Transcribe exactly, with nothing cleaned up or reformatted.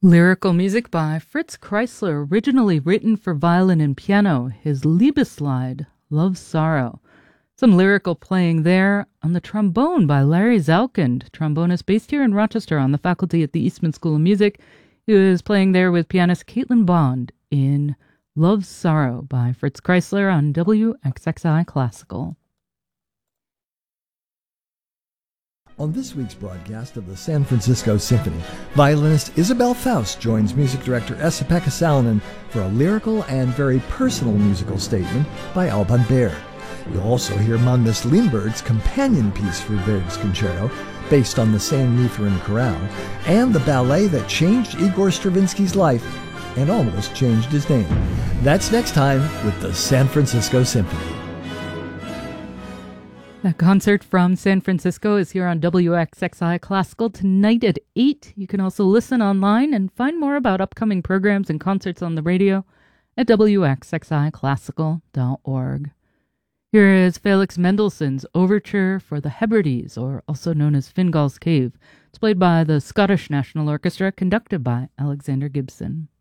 Lyrical music by Fritz Kreisler, originally written for violin and piano, his Liebeslied, Love Sorrow. Some lyrical playing there on the trombone by Larry Zalkind, trombonist based here in Rochester on the faculty at the Eastman School of Music. He was playing there with pianist Caitlin Bond in Love Sorrow by Fritz Kreisler on W X X I Classical. On this week's broadcast of the San Francisco Symphony, violinist Isabelle Faust joins music director Esa-Pekka Salonen for a lyrical and very personal musical statement by Alban Berg. You'll also hear Magnus Lindberg's companion piece for Berg's concerto, based on the same Lutheran chorale, and the ballet that changed Igor Stravinsky's life and almost changed his name. That's next time with the San Francisco Symphony. That concert from San Francisco is here on W X X I Classical tonight at eight. You can also listen online and find more about upcoming programs and concerts on the radio at W X X I classical dot org. Here is Felix Mendelssohn's Overture for the Hebrides, or also known as Fingal's Cave. It's played by the Scottish National Orchestra, conducted by Alexander Gibson.